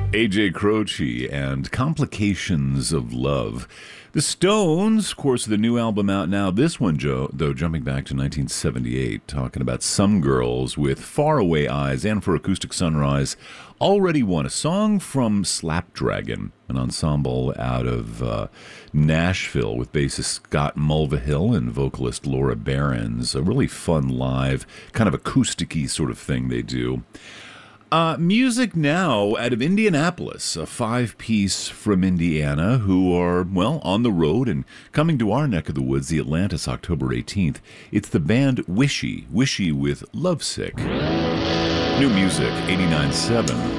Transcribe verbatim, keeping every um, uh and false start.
A J Croce and Complications of Love. The Stones, of course, the new album out now. This one, Joe, though, jumping back to nineteen seventy-eight, talking about some girls with faraway eyes, and for Acoustic Sunrise, already won a song from Slapdragon, an ensemble out of uh, Nashville with bassist Scott Mulvihill and vocalist Laura Behrens. A really fun live, kind of acoustic-y sort of thing they do. Uh, music now out of Indianapolis, a five-piece from Indiana who are, well, on the road and coming to our neck of the woods, the Atlantis, October eighteenth. It's the band Wishy, Wishy with Lovesick. New music, eighty-nine point seven.